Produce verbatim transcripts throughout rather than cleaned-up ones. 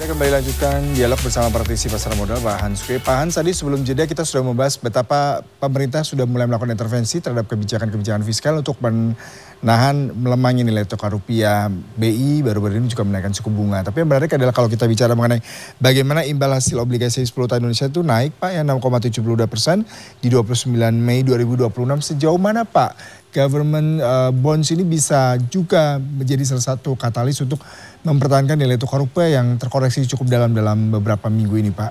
Kita kembali lanjutkan dialog bersama praktisi pasar modal Pak Hans Kueh. Pak Hans, tadi sebelum jeda kita sudah membahas betapa pemerintah sudah mulai melakukan intervensi terhadap kebijakan-kebijakan fiskal untuk menahan melemahnya nilai tukar rupiah. B I baru-baru ini juga menaikkan suku bunga. Tapi yang menarik adalah kalau kita bicara mengenai bagaimana imbal hasil obligasi sepuluh tahun Indonesia itu naik Pak, yang enam koma tujuh dua persen di dua puluh sembilan Mei dua ribu dua puluh enam. Sejauh mana Pak government uh, bonds ini bisa juga menjadi salah satu katalis untuk mempertahankan nilai tukar rupiah yang terkoreksi cukup dalam dalam beberapa minggu ini, Pak?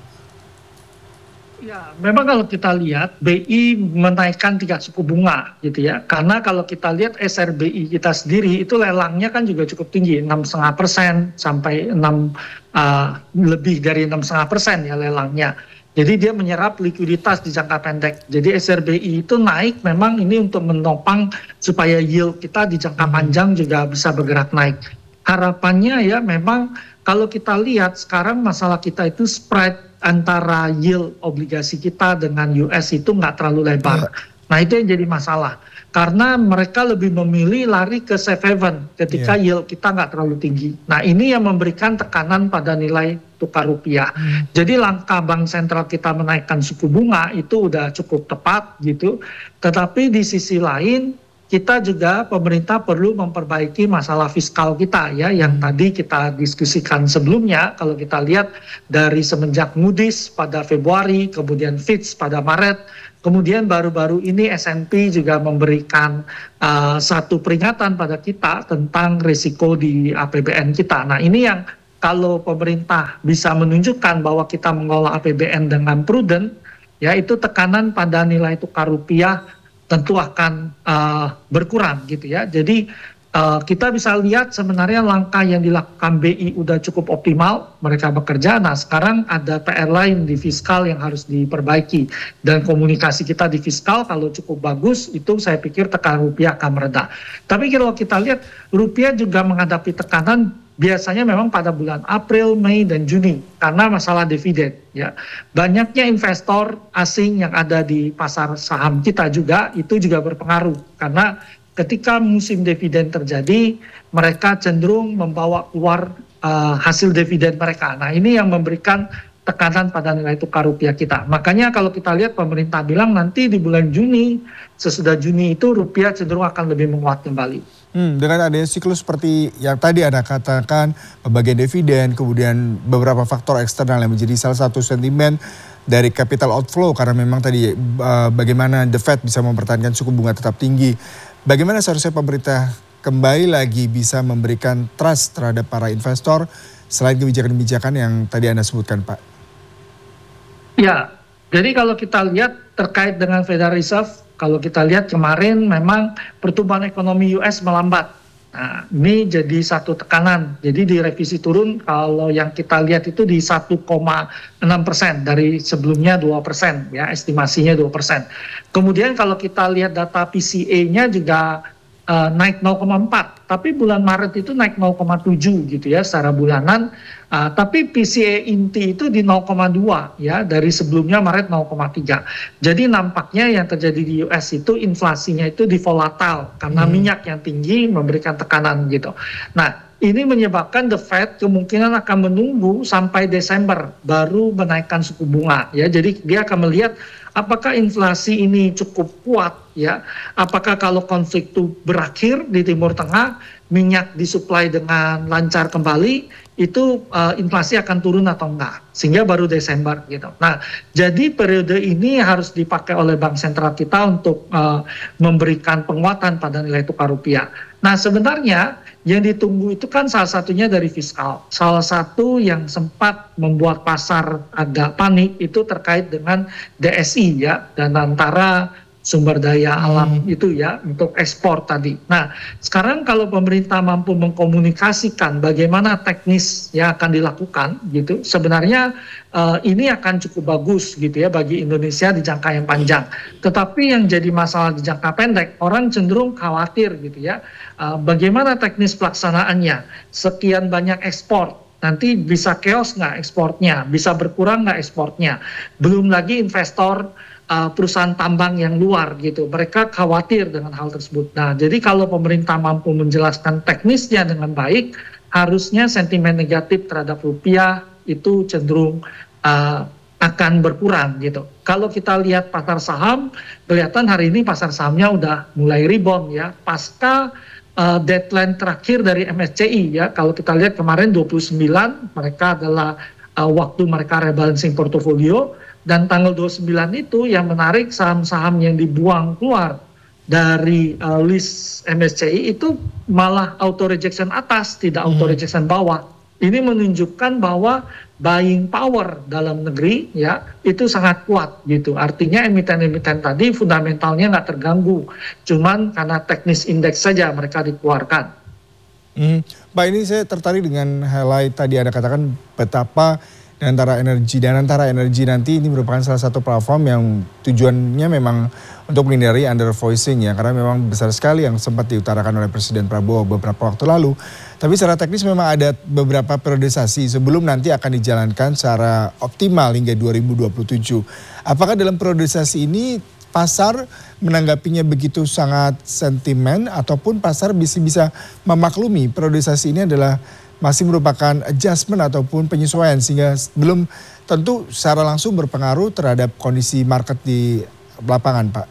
Ya, memang kalau kita lihat B I menaikkan tingkat suku bunga gitu ya. Karena kalau kita lihat S R B I kita sendiri itu lelangnya kan juga cukup tinggi, enam koma lima persen sampai enam uh, lebih dari enam koma lima persen ya lelangnya. Jadi dia menyerap likuiditas di jangka pendek. Jadi S R B I itu naik memang ini untuk menopang supaya yield kita di jangka panjang juga bisa bergerak naik. Harapannya ya memang kalau kita lihat sekarang masalah kita itu spread antara yield obligasi kita dengan U S itu nggak terlalu lebar. Nah itu yang jadi masalah. Karena mereka lebih memilih lari ke safe haven ketika yeah. yield kita nggak terlalu tinggi. Nah ini yang memberikan tekanan pada nilai tukar rupiah. Hmm. Jadi langkah bank sentral kita menaikkan suku bunga itu udah cukup tepat gitu. Tetapi di sisi lain kita juga pemerintah perlu memperbaiki masalah fiskal kita ya yang tadi kita diskusikan sebelumnya. Kalau kita lihat dari semenjak Moody's pada Februari, kemudian Fitch pada Maret, kemudian baru-baru ini S and P juga memberikan uh, satu peringatan pada kita tentang risiko di A P B N kita. Nah ini yang kalau pemerintah bisa menunjukkan bahwa kita mengelola A P B N dengan prudent, ya itu tekanan pada nilai tukar rupiah tentu akan uh, berkurang gitu ya. Jadi uh, kita bisa lihat sebenarnya langkah yang dilakukan B I udah cukup optimal, mereka bekerja. Nah sekarang ada P R lain di fiskal yang harus diperbaiki. Dan komunikasi kita di fiskal kalau cukup bagus, itu saya pikir tekanan rupiah akan mereda. Tapi kalau kita lihat rupiah juga menghadapi tekanan biasanya memang pada bulan April, Mei, dan Juni karena masalah dividen. Ya, banyaknya investor asing yang ada di pasar saham kita juga itu juga berpengaruh karena ketika musim dividen terjadi, mereka cenderung membawa keluar uh, hasil dividen mereka. Nah, ini yang memberikan tekanan pada nilai tukar rupiah kita. Makanya kalau kita lihat pemerintah bilang nanti di bulan Juni, sesudah Juni itu rupiah cenderung akan lebih menguat kembali. Hmm, dengan adanya siklus seperti yang tadi Anda katakan, pembagian dividen, kemudian beberapa faktor eksternal yang menjadi salah satu sentimen dari capital outflow karena memang tadi uh, bagaimana The Fed bisa mempertahankan suku bunga tetap tinggi. Bagaimana seharusnya pemerintah kembali lagi bisa memberikan trust terhadap para investor selain kebijakan-kebijakan yang tadi Anda sebutkan, Pak? Ya, jadi kalau kita lihat terkait dengan Federal Reserve, kalau kita lihat kemarin memang pertumbuhan ekonomi U S melambat. Nah, ini jadi satu tekanan. Jadi direvisi turun kalau yang kita lihat itu di satu koma enam persen dari sebelumnya dua persen ya, estimasinya dua persen. Kemudian kalau kita lihat data P C E-nya juga uh, naik nol koma empat, tapi bulan Maret itu naik nol koma tujuh gitu ya secara bulanan. Uh, tapi P C E inti itu di nol koma dua ya dari sebelumnya Maret nol koma tiga. Jadi nampaknya yang terjadi di U S itu inflasinya itu di volatile karena hmm. minyak yang tinggi memberikan tekanan gitu. Nah, ini menyebabkan The Fed kemungkinan akan menunggu sampai Desember baru menaikkan suku bunga ya. Jadi dia akan melihat apakah inflasi ini cukup kuat ya. Apakah kalau konflik itu berakhir di Timur Tengah, minyak disuplai dengan lancar kembali, itu uh, inflasi akan turun atau enggak, sehingga baru Desember gitu. Nah, jadi periode ini harus dipakai oleh bank sentral kita untuk uh, memberikan penguatan pada nilai tukar rupiah. Nah, sebenarnya yang ditunggu itu kan salah satunya dari fiskal. Salah satu yang sempat membuat pasar agak panik itu terkait dengan D S I ya, dan antara sumber daya alam hmm. itu ya untuk ekspor tadi. Nah sekarang kalau pemerintah mampu mengkomunikasikan bagaimana teknis yang akan dilakukan gitu, sebenarnya uh, ini akan cukup bagus gitu ya bagi Indonesia di jangka yang panjang. Tetapi yang jadi masalah di jangka pendek, orang cenderung khawatir gitu ya, uh, bagaimana teknis pelaksanaannya, sekian banyak ekspor, nanti bisa chaos nggak ekspornya, bisa berkurang nggak ekspornya, belum lagi investor Uh, perusahaan tambang yang luar gitu, mereka khawatir dengan hal tersebut. Nah, jadi kalau pemerintah mampu menjelaskan teknisnya dengan baik, harusnya sentimen negatif terhadap rupiah itu cenderung uh, akan berkurang gitu. Kalau kita lihat pasar saham, kelihatan hari ini pasar sahamnya udah mulai rebound ya, pasca uh, deadline terakhir dari M S C I ya. Kalau kita lihat kemarin dua puluh sembilan, mereka adalah uh, waktu mereka rebalancing portofolio, dan tanggal dua puluh sembilan itu yang menarik saham-saham yang dibuang keluar dari uh, list M S C I itu malah auto rejection atas, tidak auto rejection bawah. Ini menunjukkan bahwa buying power dalam negeri ya itu sangat kuat gitu. Artinya emiten-emiten tadi fundamentalnya nggak terganggu, cuman karena teknis indeks saja mereka dikeluarkan. Hmm. Pak, ini saya tertarik dengan highlight tadi Anda katakan betapa antara energi dan antara energi nanti ini merupakan salah satu platform yang tujuannya memang untuk menghindari undervoicing ya, karena memang besar sekali yang sempat diutarakan oleh Presiden Prabowo beberapa waktu lalu. Tapi secara teknis memang ada beberapa periodisasi sebelum nanti akan dijalankan secara optimal hingga dua ribu dua puluh tujuh. Apakah dalam periodisasi ini pasar menanggapinya begitu sangat sentimen ataupun pasar bisa bisa memaklumi periodisasi ini adalah masih merupakan adjustment ataupun penyesuaian sehingga belum tentu secara langsung berpengaruh terhadap kondisi market di lapangan, Pak?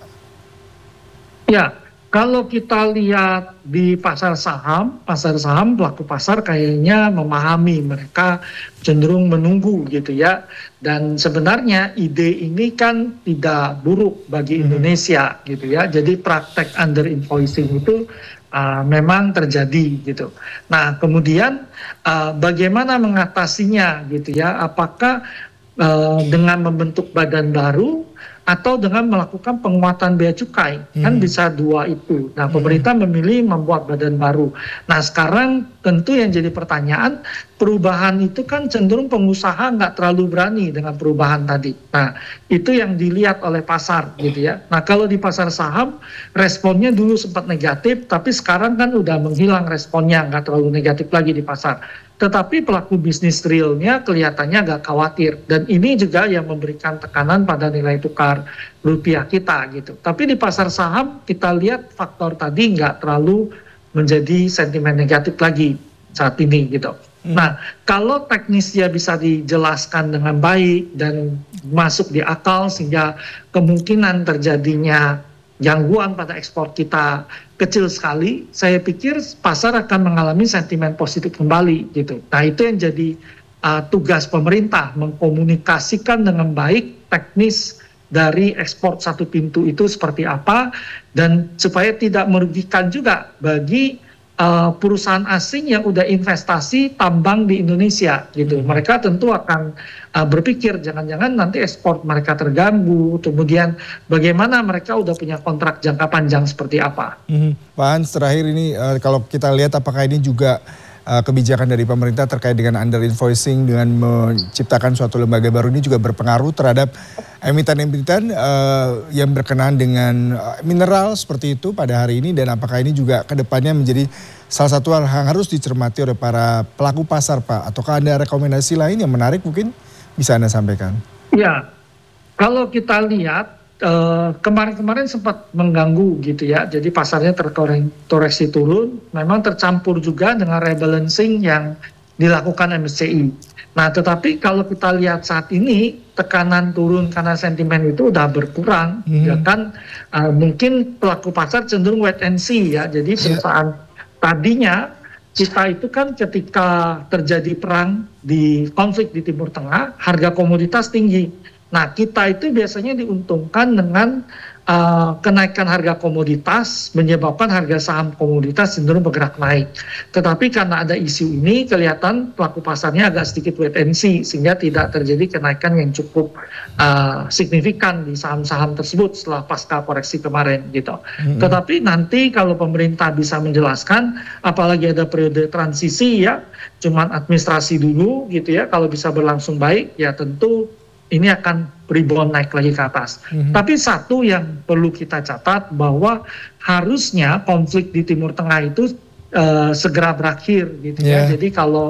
Ya, kalau kita lihat di pasar saham, pasar saham pelaku pasar kayaknya memahami, mereka cenderung menunggu gitu ya. Dan sebenarnya ide ini kan tidak buruk bagi Indonesia gitu ya. Jadi praktek under invoicing itu Uh, memang terjadi gitu. Nah kemudian uh, bagaimana mengatasinya gitu ya? Apakah uh, dengan membentuk badan baru atau dengan melakukan penguatan bea cukai? Hmm. Kan bisa dua itu. Nah pemerintah hmm. memilih membuat badan baru. Nah sekarang tentu yang jadi pertanyaan, perubahan itu kan cenderung pengusaha nggak terlalu berani dengan perubahan tadi. Nah itu yang dilihat oleh pasar gitu ya. Nah kalau di pasar saham responnya dulu sempat negatif, tapi sekarang kan udah menghilang responnya, nggak terlalu negatif lagi di pasar. Tetapi pelaku bisnis realnya kelihatannya agak khawatir, dan ini juga yang memberikan tekanan pada nilai tukar rupiah kita gitu. Tapi di pasar saham kita lihat faktor tadi nggak terlalu menjadi sentimen negatif lagi saat ini gitu. Hmm. Nah kalau teknisnya bisa dijelaskan dengan baik dan masuk di akal sehingga kemungkinan terjadinya gangguan pada ekspor kita kecil sekali, saya pikir pasar akan mengalami sentimen positif kembali gitu. Nah itu yang jadi uh, tugas pemerintah, mengkomunikasikan dengan baik teknis dari ekspor satu pintu itu seperti apa, dan supaya tidak merugikan juga bagi uh, perusahaan asing yang udah investasi tambang di Indonesia gitu. Mereka tentu akan uh, berpikir jangan-jangan nanti ekspor mereka terganggu, kemudian bagaimana mereka udah punya kontrak jangka panjang seperti apa. Hmm. Pak Hans, terakhir ini uh, kalau kita lihat apakah ini juga uh, kebijakan dari pemerintah terkait dengan under invoicing dengan menciptakan suatu lembaga baru ini juga berpengaruh terhadap emiten-emiten uh, yang berkenaan dengan uh, mineral seperti itu pada hari ini, dan apakah ini juga kedepannya menjadi salah satu hal yang harus dicermati oleh para pelaku pasar, Pak? Ataukah ada rekomendasi lain yang menarik mungkin bisa Anda sampaikan? Ya, kalau kita lihat kemarin-kemarin uh, sempat mengganggu gitu ya, jadi pasarnya terkoreksi turun, memang tercampur juga dengan rebalancing yang dilakukan M S C I. Nah tetapi kalau kita lihat saat ini tekanan turun karena sentimen itu udah berkurang, hmm. ya kan uh, mungkin pelaku pasar cenderung wait and see ya, jadi perusahaan yeah. tadinya kita itu kan ketika terjadi perang di konflik di Timur Tengah, harga komoditas tinggi. Nah kita itu biasanya diuntungkan dengan uh, kenaikan harga komoditas, menyebabkan harga saham komoditas cenderung bergerak naik. Tetapi karena ada isu ini, kelihatan pelaku pasarnya agak sedikit wait and see, sehingga tidak terjadi kenaikan yang cukup uh, signifikan di saham-saham tersebut setelah pasca koreksi kemarin gitu. Mm-hmm. Tetapi nanti kalau pemerintah bisa menjelaskan, apalagi ada periode transisi ya, cuman administrasi dulu gitu ya, kalau bisa berlangsung baik ya tentu ini akan rebound naik lagi ke atas. Mm-hmm. Tapi satu yang perlu kita catat bahwa harusnya konflik di Timur Tengah itu uh, segera berakhir gitu yeah. ya. Jadi kalau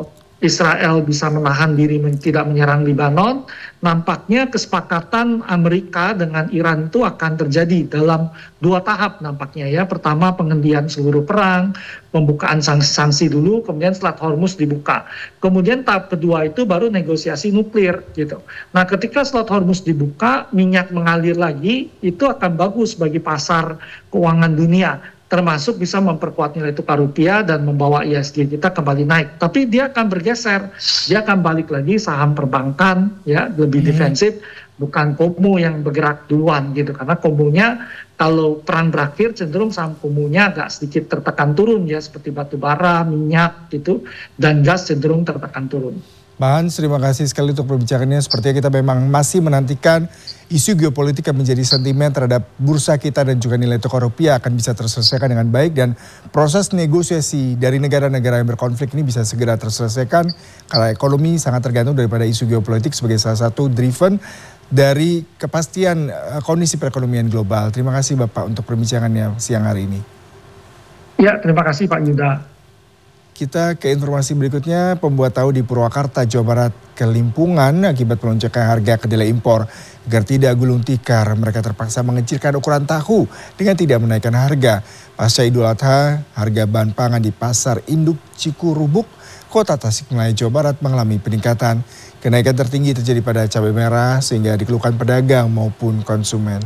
Israel bisa menahan diri men- tidak menyerang Lebanon, nampaknya kesepakatan Amerika dengan Iran itu akan terjadi dalam dua tahap nampaknya ya. Pertama penghentian seluruh perang, pembukaan sanksi-sanksi dulu, kemudian Selat Hormuz dibuka. Kemudian tahap kedua itu baru negosiasi nuklir gitu. Nah ketika Selat Hormuz dibuka, minyak mengalir lagi, itu akan bagus bagi pasar keuangan dunia, termasuk bisa memperkuat nilai tukar rupiah dan membawa I S G kita kembali naik. Tapi dia akan bergeser, dia akan balik lagi saham perbankan ya, lebih hmm. defensif, bukan komo yang bergerak duluan gitu. Karena komonya kalau perang berakhir cenderung saham komonya agak sedikit tertekan turun ya, seperti batu bara, minyak gitu, dan gas cenderung tertekan turun. Pak Hans, terima kasih sekali untuk perbincangannya. Sepertinya kita memang masih menantikan isu geopolitik yang menjadi sentimen terhadap bursa kita dan juga nilai tukar rupiah akan bisa terselesaikan dengan baik dan proses negosiasi dari negara-negara yang berkonflik ini bisa segera terselesaikan karena ekonomi sangat tergantung daripada isu geopolitik sebagai salah satu driven dari kepastian kondisi perekonomian global. Terima kasih Bapak untuk perbincangannya siang hari ini. Ya, terima kasih Pak Yuda. Kita ke informasi berikutnya, pembuat tahu di Purwakarta, Jawa Barat kelimpungan akibat melonjaknya harga kedelai impor. Agar tidak gulung tikar, mereka terpaksa mengecilkan ukuran tahu dengan tidak menaikkan harga. Pasca Idul Adha, harga bahan pangan di pasar induk Cikurubuk, Kota Tasikmalaya, Jawa Barat mengalami peningkatan. Kenaikan tertinggi terjadi pada cabai merah sehingga dikeluhkan pedagang maupun konsumen.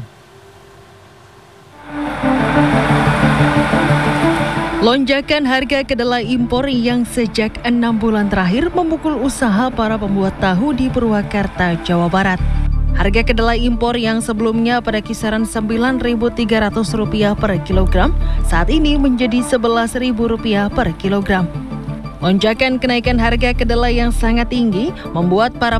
Lonjakan harga kedelai impor yang sejak enam bulan terakhir memukul usaha para pembuat tahu di Purwakarta, Jawa Barat. Harga kedelai impor yang sebelumnya pada kisaran sembilan ribu tiga ratus rupiah per kilogram, saat ini menjadi sebelas ribu rupiah per kilogram. Lonjakan kenaikan harga kedelai yang sangat tinggi membuat para